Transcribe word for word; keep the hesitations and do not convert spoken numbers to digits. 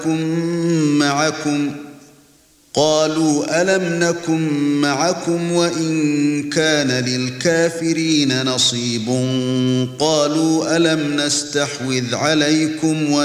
معكم قالوا ألم نكن معكم وإن كان للكافرين نصيب قالوا ألم نستحوذ عليكم